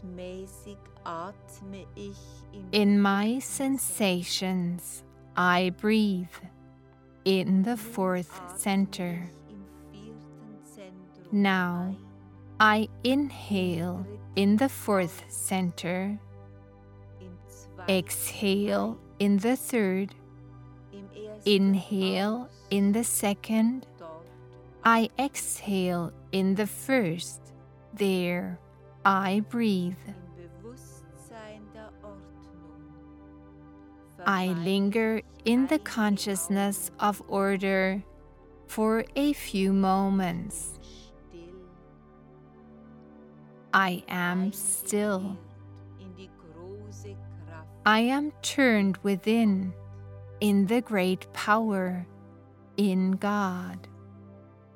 In my sensations, I breathe in the fourth center. Now, I inhale in the fourth center, exhale in the third, inhale in the second, I exhale in the first. There, I breathe. I linger in the consciousness of order for a few moments. I am still. I am turned within in the great power in God.